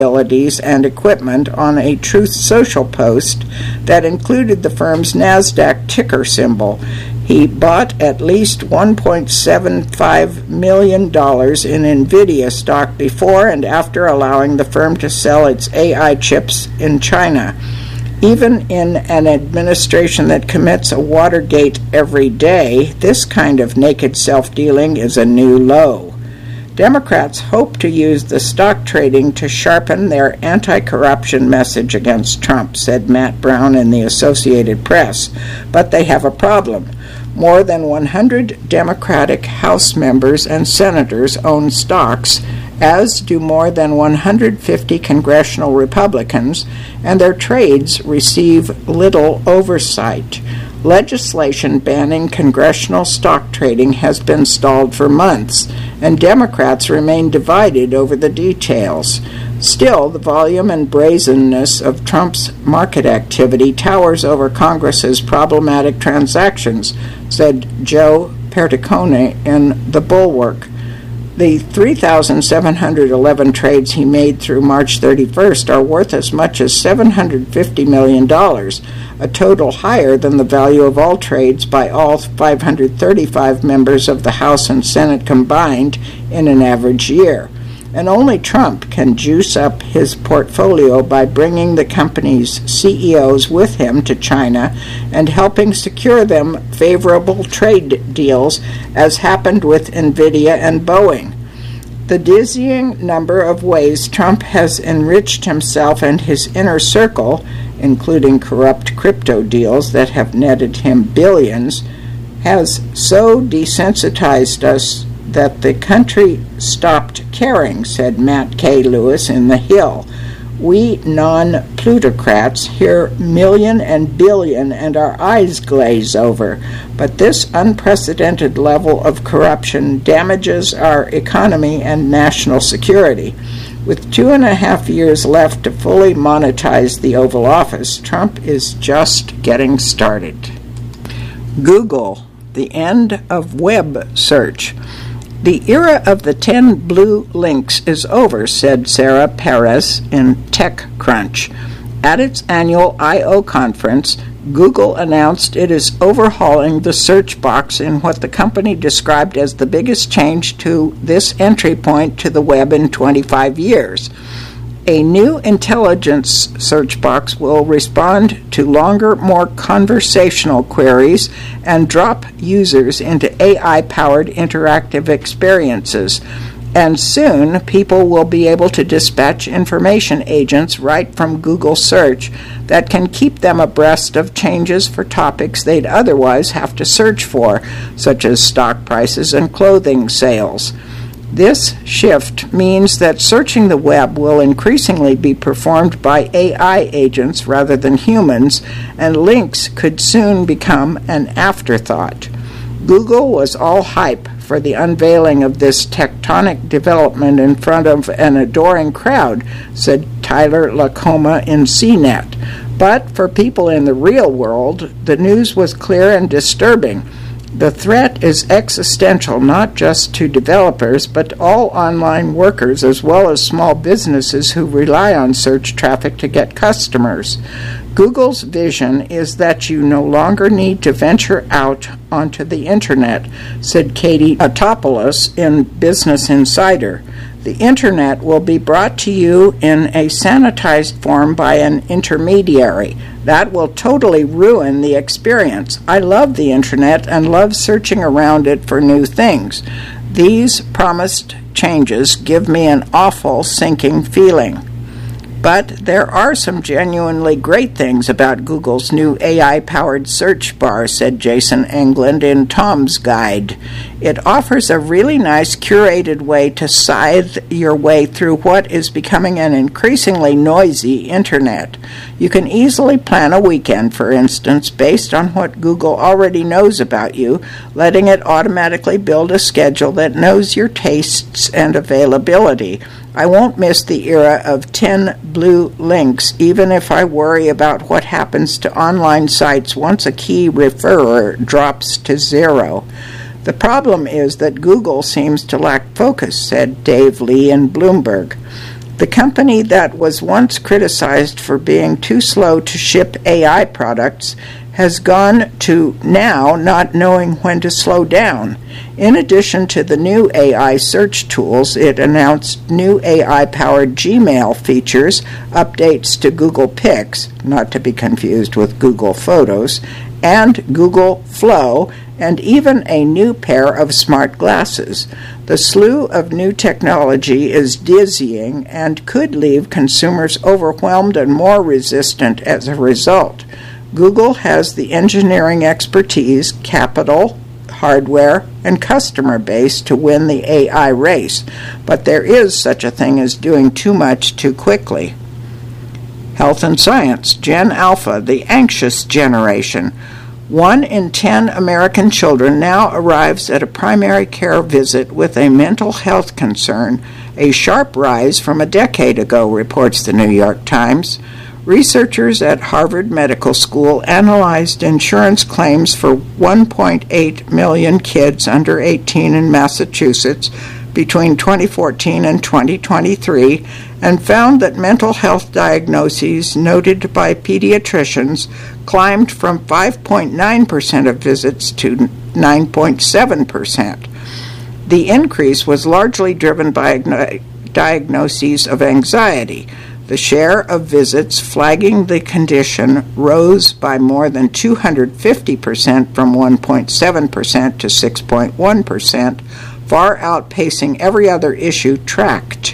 facilities and equipment on a Truth Social post that included the firm's NASDAQ ticker symbol. He bought at least $1.75 million in NVIDIA stock before and after allowing the firm to sell its AI chips in China. Even in an administration that commits a Watergate every day, this kind of naked self-dealing is a new low. Democrats hope to use the stock trading to sharpen their anti-corruption message against Trump, said Matt Brown in the Associated Press. But they have a problem. More than 100 Democratic House members and senators own stocks, as do more than 150 congressional Republicans, and their trades receive little oversight. Legislation banning congressional stock trading has been stalled for months, and Democrats remain divided over the details. Still, the volume and brazenness of Trump's market activity towers over Congress's problematic transactions, said Joe Perticone in The Bulwark. The 3,711 trades he made through March 31st are worth as much as $750 million, a total higher than the value of all trades by all 535 members of the House and Senate combined in an average year. And only Trump can juice up his portfolio by bringing the company's CEOs with him to China and helping secure them favorable trade deals, as happened with NVIDIA and Boeing. The dizzying number of ways Trump has enriched himself and his inner circle, including corrupt crypto deals that have netted him billions, has so desensitized us that the country stopped caring, said Matt K. Lewis in The Hill. We non-plutocrats hear million and billion and our eyes glaze over, but this unprecedented level of corruption damages our economy and national security. With 2.5 years left to fully monetize the Oval Office, Trump is just getting started. Google, the end of web search. The era of the 10 blue links is over, said Sarah Perez in TechCrunch. At its annual I/O conference, Google announced it is overhauling the search box in what the company described as the biggest change to this entry point to the web in 25 years. A new intelligence search box will respond to longer, more conversational queries and drop users into AI-powered interactive experiences. And soon, people will be able to dispatch information agents right from Google Search that can keep them abreast of changes for topics they'd otherwise have to search for, such as stock prices and clothing sales. This shift means that searching the web will increasingly be performed by AI agents rather than humans, and links could soon become an afterthought. Google was all hype for the unveiling of this tectonic development in front of an adoring crowd, said Tyler Lacoma in CNET. But for people in the real world, the news was clear and disturbing. The threat is existential not just to developers, but all online workers as well as small businesses who rely on search traffic to get customers. Google's vision is that you no longer need to venture out onto the internet, said Katie Atopoulos in Business Insider. The internet will be brought to you in a sanitized form by an intermediary. That will totally ruin the experience. I love the internet and love searching around it for new things. These promised changes give me an awful sinking feeling. But there are some genuinely great things about Google's new AI-powered search bar, said Jason England in Tom's Guide. It offers a really nice curated way to scythe your way through what is becoming an increasingly noisy internet. You can easily plan a weekend, for instance, based on what Google already knows about you, letting it automatically build a schedule that knows your tastes and availability. I won't miss the era of 10 blue links, even if I worry about what happens to online sites once a key referrer drops to 0. The problem is that Google seems to lack focus, said Dave Lee in Bloomberg. The company that was once criticized for being too slow to ship AI products has gone to now not knowing when to slow down. In addition to the new AI search tools, it announced new AI-powered Gmail features, updates to Google Pics, not to be confused with Google Photos, and Google Flow, and even a new pair of smart glasses. The slew of new technology is dizzying and could leave consumers overwhelmed and more resistant as a result. Google has the engineering expertise, capital, hardware, and customer base to win the AI race, but there is such a thing as doing too much too quickly. Health and Science, Gen Alpha, the anxious generation. 1 in 10 American children now arrives at a primary care visit with a mental health concern, a sharp rise from a decade ago, reports the New York Times. Researchers at Harvard Medical School analyzed insurance claims for 1.8 million kids under 18 in Massachusetts between 2014 and 2023 and found that mental health diagnoses noted by pediatricians climbed from 5.9% of visits to 9.7%. The increase was largely driven by diagnoses of anxiety. The share of visits flagging the condition rose by more than 250% from 1.7% to 6.1%, far outpacing every other issue tracked.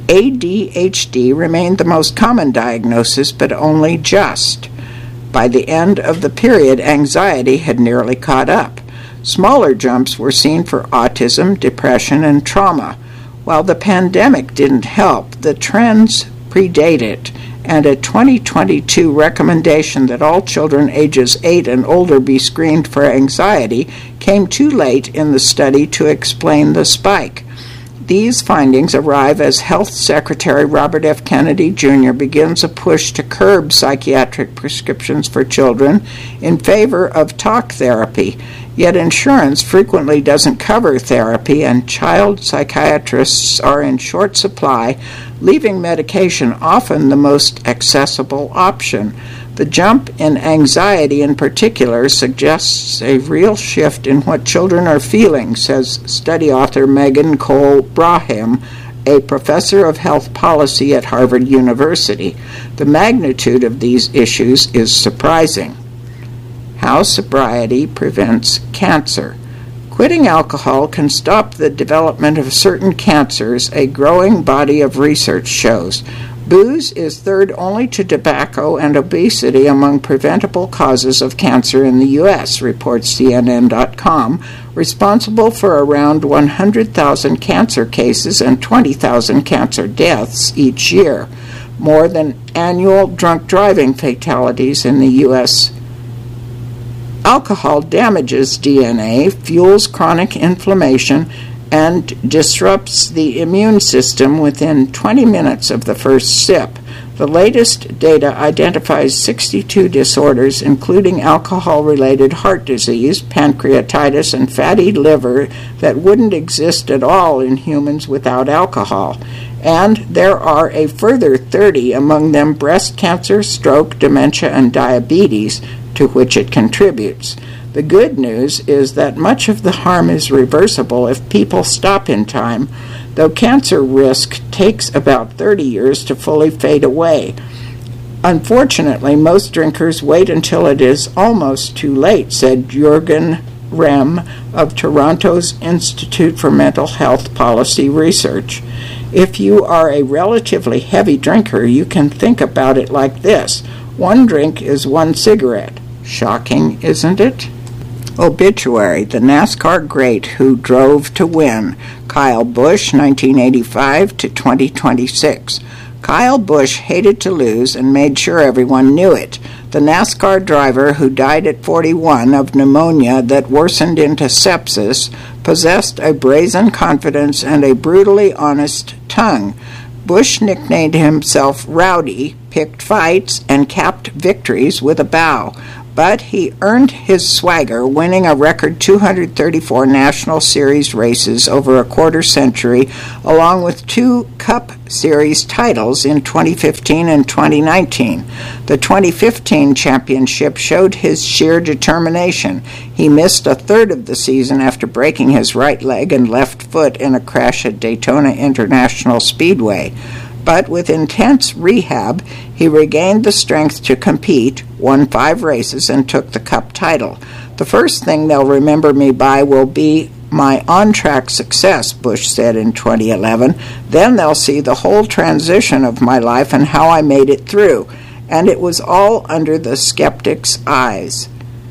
ADHD remained the most common diagnosis, but only just. By the end of the period, anxiety had nearly caught up. Smaller jumps were seen for autism, depression, and trauma. While the pandemic didn't help, the trends predate it, and a 2022 recommendation that all children ages 8 and older be screened for anxiety came too late in the study to explain the spike. These findings arrive as Health Secretary Robert F. Kennedy Jr. begins a push to curb psychiatric prescriptions for children in favor of talk therapy. Yet insurance frequently doesn't cover therapy, and child psychiatrists are in short supply, leaving medication often the most accessible option. The jump in anxiety in particular suggests a real shift in what children are feeling, says study author Megan Cole Braham, a professor of health policy at Harvard University. The magnitude of these issues is surprising. How sobriety prevents cancer. Quitting alcohol can stop the development of certain cancers, a growing body of research shows. Booze is third only to tobacco and obesity among preventable causes of cancer in the U.S., reports CNN.com, responsible for around 100,000 cancer cases and 20,000 cancer deaths each year, more than annual drunk driving fatalities in the U.S. Alcohol damages DNA, fuels chronic inflammation, and disrupts the immune system within 20 minutes of the first sip. The latest data identifies 62 disorders, including alcohol-related heart disease, pancreatitis, and fatty liver that wouldn't exist at all in humans without alcohol. And there are a further 30, among them breast cancer, stroke, dementia, and diabetes, to which it contributes. The good news is that much of the harm is reversible if people stop in time, though cancer risk takes about 30 years to fully fade away. Unfortunately, most drinkers wait until it is almost too late, said Jürgen Rehm of Toronto's Institute for Mental Health Policy Research. If you are a relatively heavy drinker, you can think about it like this. One drink is one cigarette. Shocking, isn't it? Obituary, the NASCAR great who drove to win. Kyle Busch, 1985 to 2026. Kyle Busch hated to lose and made sure everyone knew it. The NASCAR driver who died at 41 of pneumonia that worsened into sepsis possessed a brazen confidence and a brutally honest tongue. Busch nicknamed himself Rowdy, picked fights, and capped victories with a bow. but he earned his swagger, winning a record 234 National Series races over a quarter century, along with 2 Cup Series titles in 2015 and 2019. The 2015 championship showed his sheer determination. He missed a third of the season after breaking his right leg and left foot in a crash at Daytona International Speedway. But with intense rehab, he regained the strength to compete, won 5 races, and took the Cup title. The first thing they'll remember me by will be my on-track success, Busch said in 2011. Then they'll see the whole transition of my life and how I made it through. And it was all under the skeptic's eyes.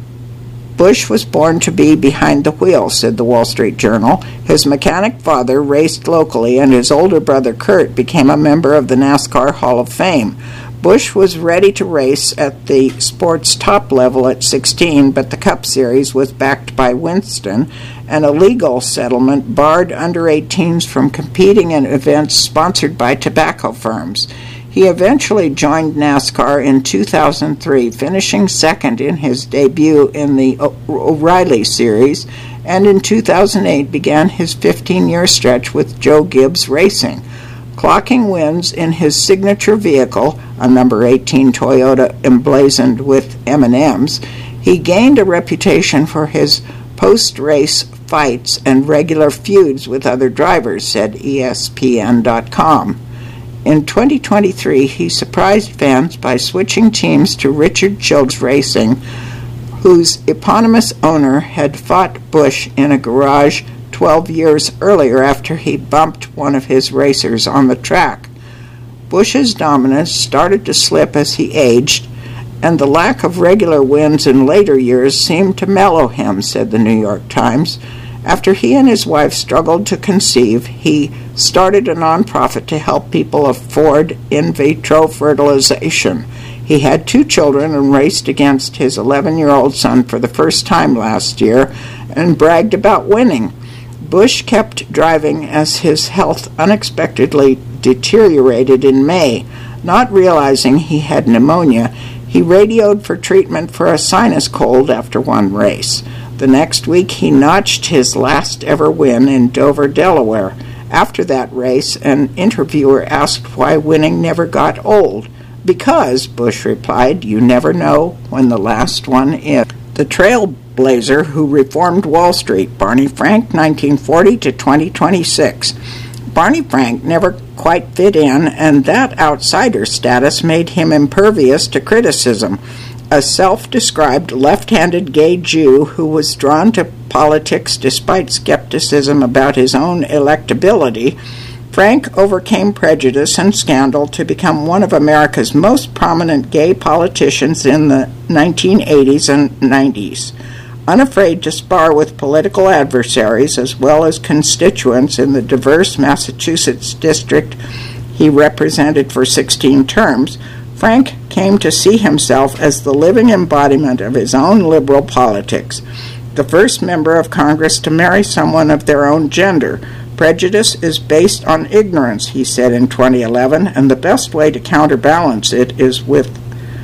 Busch was born to be behind the wheel, said the Wall Street Journal. His mechanic father raced locally, and his older brother Kurt became a member of the NASCAR Hall of Fame. Busch was ready to race at the sport's top level at 16, but the Cup Series was backed by Winston, and a legal settlement barred under-18s from competing in events sponsored by tobacco firms. He eventually joined NASCAR in 2003, finishing second in his debut in the O'Reilly Series, and in 2008 began his 15-year stretch with Joe Gibbs Racing, clocking wins in his signature vehicle, a number 18 Toyota emblazoned with M&Ms. He gained a reputation for his post-race fights and regular feuds with other drivers, said ESPN.com. In 2023, he surprised fans by switching teams to Richard Childress Racing, whose eponymous owner had fought Busch in a garage 12 years earlier after he bumped one of his racers on the track. Busch's dominance started to slip as he aged, and the lack of regular wins in later years seemed to mellow him, said the New York Times. After he and his wife struggled to conceive, he started a nonprofit to help people afford in vitro fertilization. He had 2 children and raced against his 11-year-old son for the first time last year and bragged about winning. Busch kept driving as his health unexpectedly deteriorated in May. Not realizing he had pneumonia, he radioed for treatment for a sinus cold after one race. The next week, he notched his last ever win in Dover, Delaware. After that race, an interviewer asked why winning never got old. Because, Busch replied, you never know when the last one is. The trailblazer who reformed Wall Street, Barney Frank, 1940 to 2026. Barney Frank never quite fit in, and that outsider status made him impervious to criticism. A self-described left-handed gay Jew who was drawn to politics despite skepticism about his own electability, Frank overcame prejudice and scandal to become one of America's most prominent gay politicians in the 1980s and 90s. Unafraid to spar with political adversaries as well as constituents in the diverse Massachusetts district he represented for 16 terms, Frank came to see himself as the living embodiment of his own liberal politics, the first member of Congress to marry someone of their own gender. Prejudice is based on ignorance, he said in 2011, and the best way to counterbalance it is with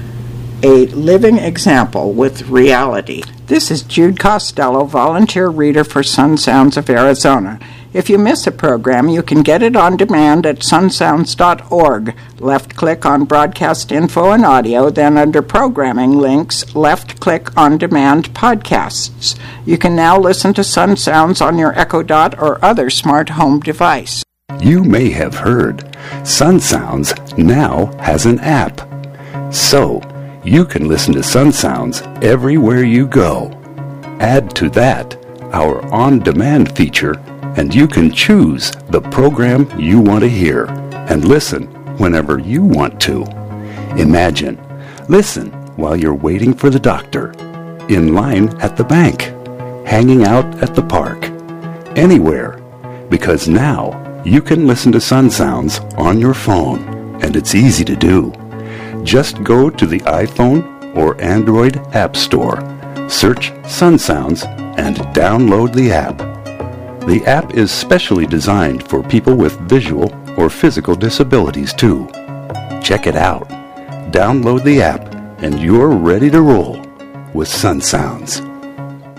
a living example, with reality. This is Jude Costello, volunteer reader for Sun Sounds of Arizona. If you miss a program, you can get it on demand at sunsounds.org. Left-click on Broadcast Info and Audio, then under Programming links, left-click on Demand Podcasts. You can now listen to Sun Sounds on your Echo Dot or other smart home device. You may have heard Sun Sounds now has an app. So, you can listen to Sun Sounds everywhere you go. Add to that our on-demand feature, and you can choose the program you want to hear and listen whenever you want to. Imagine, listen while you're waiting for the doctor, in line at the bank, hanging out at the park, anywhere, because now you can listen to Sun Sounds on your phone, and it's easy to do. Just go to the iPhone or Android App Store, search Sun Sounds, and download the app. The app is specially designed for people with visual or physical disabilities too. Check it out. Download the app and you're ready to roll. with Sun Sounds.